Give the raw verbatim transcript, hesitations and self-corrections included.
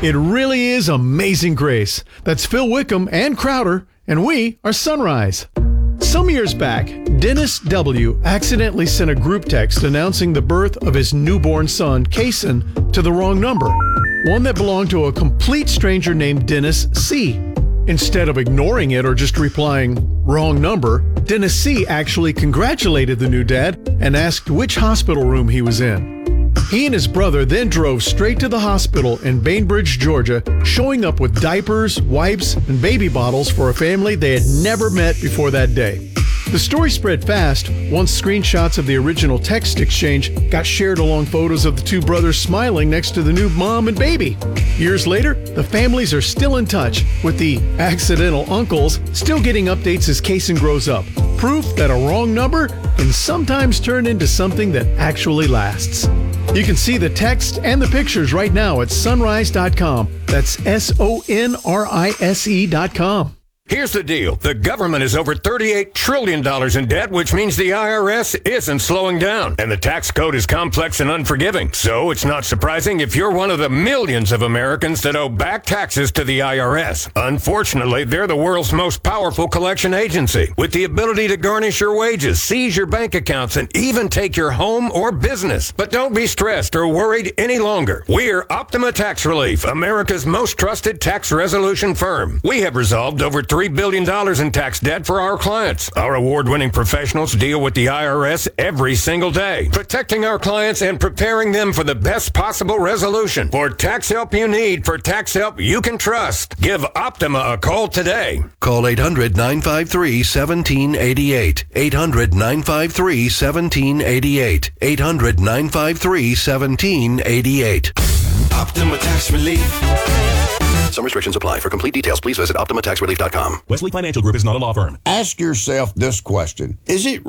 It really is Amazing Grace. That's Phil Wickham and Crowder, and we are Sunrise. Some years back, Dennis W. accidentally sent a group text announcing the birth of his newborn son, Kason, to the wrong number, one that belonged to a complete stranger named Dennis C. Instead of ignoring it or just replying, wrong number, Dennis C. actually congratulated the new dad and asked which hospital room he was in. He and his brother then drove straight to the hospital in Bainbridge, Georgia, showing up with diapers, wipes, and baby bottles for a family they had never met before that day. The story spread fast once screenshots of the original text exchange got shared along photos of the two brothers smiling next to the new mom and baby. Years later, the families are still in touch, with the accidental uncles still getting updates as Kason grows up. Proof that a wrong number can sometimes turn into something that actually lasts. You can see the text and the pictures right now at sunrise dot com. That's S O N R I S E dot com. Here's the deal. The government is over thirty-eight trillion dollars in debt, which means the I R S isn't slowing down. And the tax code is complex and unforgiving. So it's not surprising if you're one of the millions of Americans that owe back taxes to the I R S. Unfortunately, they're the world's most powerful collection agency, with the ability to garnish your wages, seize your bank accounts, and even take your home or business. But don't be stressed or worried any longer. We're Optima Tax Relief, America's most trusted tax resolution firm. We have resolved over three billion dollars in tax debt for our clients. Our award-winning professionals deal with the I R S every single day, protecting our clients and preparing them for the best possible resolution. For tax help you need, for tax help you can trust, give Optima a call today. Call eight hundred, nine five three, one seven eight eight. eight hundred, nine five three, one seven eight eight. eight hundred, nine five three, one seven eight eight. Optima Tax Relief. Some restrictions apply. For complete details, please visit optima tax relief dot com. Wesley Financial Group is not a law firm. Ask yourself this question. Is it